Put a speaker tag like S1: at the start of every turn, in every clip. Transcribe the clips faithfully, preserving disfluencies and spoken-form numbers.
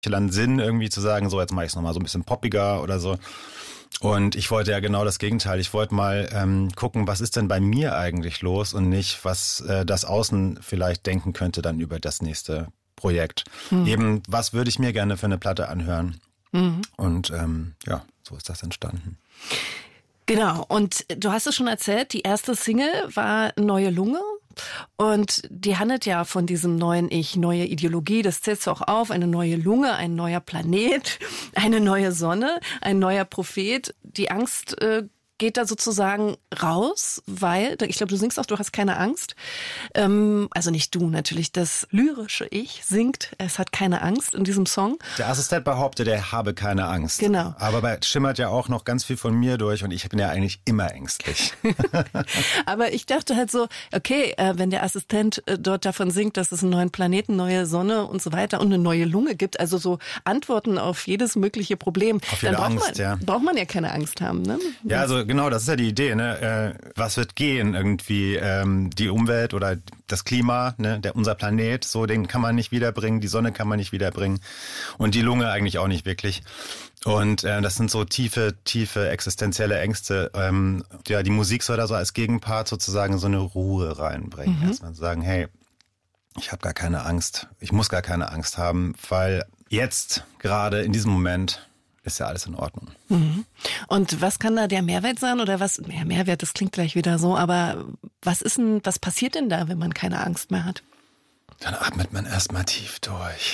S1: dann Sinn, irgendwie zu sagen, so jetzt mache ich es nochmal so ein bisschen poppiger oder so. Und ich wollte ja genau das Gegenteil. Ich wollte mal ähm, gucken, was ist denn bei mir eigentlich los und nicht, was äh, das Außen vielleicht denken könnte dann über das nächste Projekt. Mhm. Eben, was würde ich mir gerne für eine Platte anhören? Mhm. Und ähm, ja, so ist das entstanden.
S2: Genau, und du hast es schon erzählt, die erste Single war Neue Lunge. Und die handelt ja von diesem neuen Ich, neue Ideologie, das zählst du auch auf, eine neue Lunge, ein neuer Planet, eine neue Sonne, ein neuer Prophet. Die Angst äh, geht da sozusagen raus, weil, ich glaube, du singst auch, du hast keine Angst. Ähm, also nicht du, natürlich das lyrische Ich singt, es hat keine Angst in diesem Song.
S1: Der Assistent behauptet, er habe keine Angst.
S2: Genau.
S1: Aber bei schimmert ja auch noch ganz viel von mir durch und ich bin ja eigentlich immer ängstlich.
S2: Aber ich dachte halt so, okay, äh, wenn der Assistent äh, dort davon singt, dass es einen neuen Planeten, neue Sonne und so weiter und eine neue Lunge gibt, also so Antworten auf jedes mögliche Problem,
S1: auf jede
S2: dann braucht,
S1: Angst,
S2: man,
S1: ja.
S2: braucht man ja keine Angst haben. Ne?
S1: Ja, also genau, das ist ja die Idee. Ne? Äh, was wird gehen irgendwie? Ähm, die Umwelt oder das Klima, ne? Der, unser Planet, so den kann man nicht wiederbringen, die Sonne kann man nicht wiederbringen und die Lunge eigentlich auch nicht wirklich. Und äh, das sind so tiefe, tiefe existenzielle Ängste. Ähm, ja, die Musik soll da so als Gegenpart sozusagen so eine Ruhe reinbringen. Mhm. Erstmal sagen, hey, ich habe gar keine Angst, ich muss gar keine Angst haben, weil jetzt, gerade in diesem Moment, ist ja alles in Ordnung.
S2: Mhm. Und was kann da der Mehrwert sein oder was, ja, Mehrwert, das klingt gleich wieder so, aber was ist denn, was passiert denn da, wenn man keine Angst mehr hat?
S1: Dann atmet man erstmal tief durch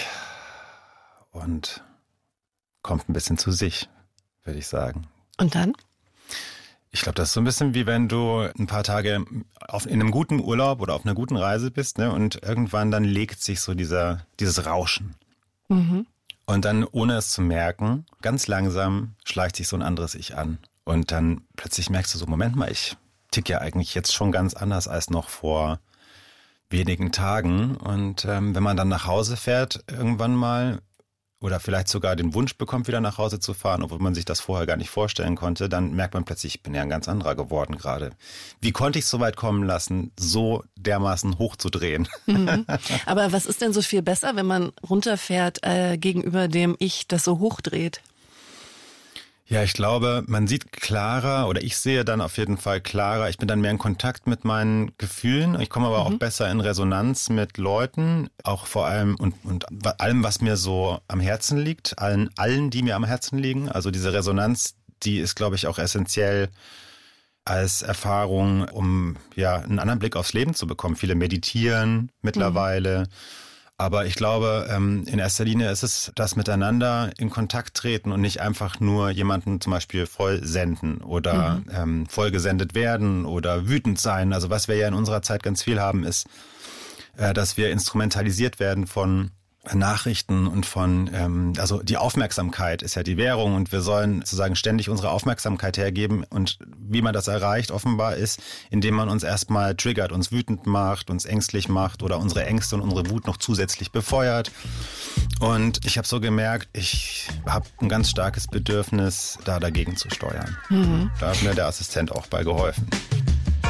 S1: und kommt ein bisschen zu sich, würde ich sagen.
S2: Und dann?
S1: Ich glaube, das ist so ein bisschen wie wenn du ein paar Tage auf, in einem guten Urlaub oder auf einer guten Reise bist, ne, und irgendwann dann legt sich so dieser, dieses Rauschen. Mhm. Und dann, ohne es zu merken, ganz langsam schleicht sich so ein anderes Ich an. Und dann plötzlich merkst du so, Moment mal, ich tick ja eigentlich jetzt schon ganz anders als noch vor wenigen Tagen. Und ähm, wenn man dann nach Hause fährt, irgendwann mal, oder vielleicht sogar den Wunsch bekommt, wieder nach Hause zu fahren, obwohl man sich das vorher gar nicht vorstellen konnte, dann merkt man plötzlich, ich bin ja ein ganz anderer geworden gerade. Wie konnte ich es so weit kommen lassen, so dermaßen hochzudrehen?
S2: Mhm. Aber was ist denn so viel besser, wenn man runterfährt äh, gegenüber dem Ich, das so hochdreht?
S1: Ja, ich glaube, man sieht klarer, oder ich sehe dann auf jeden Fall klarer. Ich bin dann mehr in Kontakt mit meinen Gefühlen. Ich komme aber mhm. auch besser in Resonanz mit Leuten, auch vor allem und, und allem, was mir so am Herzen liegt, allen, allen, die mir am Herzen liegen. Also diese Resonanz, die ist, glaube ich, auch essentiell als Erfahrung, um ja einen anderen Blick aufs Leben zu bekommen. Viele meditieren mittlerweile. Mhm. Aber ich glaube, in erster Linie ist es das Miteinander in Kontakt treten und nicht einfach nur jemanden zum Beispiel voll senden oder mhm. ähm, voll gesendet werden oder wütend sein. Also was wir ja in unserer Zeit ganz viel haben, ist, äh, dass wir instrumentalisiert werden von Nachrichten und von, ähm, also die Aufmerksamkeit ist ja die Währung und wir sollen sozusagen ständig unsere Aufmerksamkeit hergeben und wie man das erreicht offenbar ist, indem man uns erstmal triggert, uns wütend macht, uns ängstlich macht oder unsere Ängste und unsere Wut noch zusätzlich befeuert. Und ich habe so gemerkt, ich habe ein ganz starkes Bedürfnis, da dagegen zu steuern. Mhm. Da hat mir der Assistent auch bei geholfen.